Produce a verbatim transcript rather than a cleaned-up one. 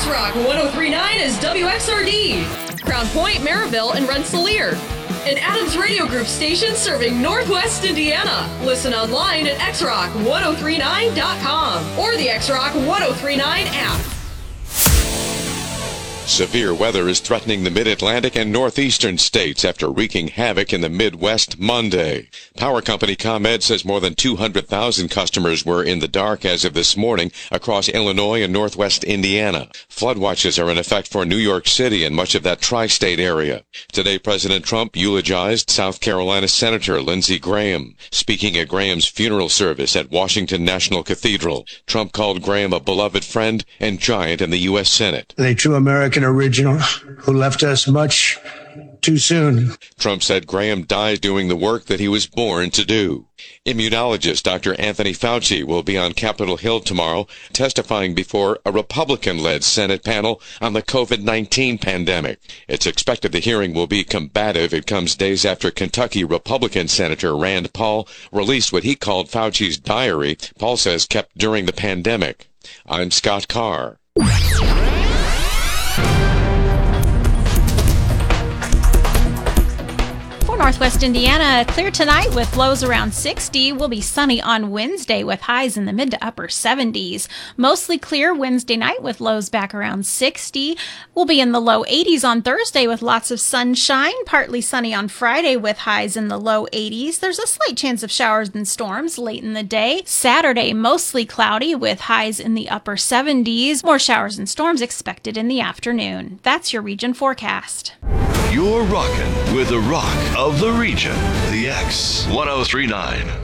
X-Rock one oh three point nine is W X R D. Crown Point, Maryville, and Rensselaer. An Adams Radio Group station serving Northwest Indiana. Listen online at x rock one oh three nine dot com or the X-Rock one oh three nine app. Severe weather is threatening the mid-Atlantic and northeastern states after wreaking havoc in the Midwest Monday. Power company ComEd says more than two hundred thousand customers were in the dark as of this morning across Illinois and northwest Indiana. Flood watches are in effect for New York City and much of that tri-state area. Today, President Trump eulogized South Carolina Senator Lindsey Graham. Speaking at Graham's funeral service at Washington National Cathedral, Trump called Graham a beloved friend and giant in the U S Senate. A true American original who left us much too soon. Trump said Graham died doing the work that he was born to do. Immunologist Doctor Anthony Fauci will be on Capitol Hill tomorrow, testifying before a Republican-led Senate panel on the covid nineteen pandemic. It's expected the hearing will be combative. It comes days after Kentucky Republican Senator Rand Paul released what he called Fauci's diary, Paul says kept during the pandemic. I'm Scott Carr. Northwest Indiana, clear tonight with lows around sixty. Will be sunny on Wednesday with highs in the mid to upper seventies. Mostly clear Wednesday night with lows back around sixty. We'll be in the low eighties on Thursday with lots of sunshine. Partly sunny on Friday with highs in the low eighties. There's a slight chance of showers and storms late in the day. Saturday, mostly cloudy with highs in the upper seventies. More showers and storms expected in the afternoon. That's your region forecast. You're rocking with the rock of the region, the X one oh three point nine.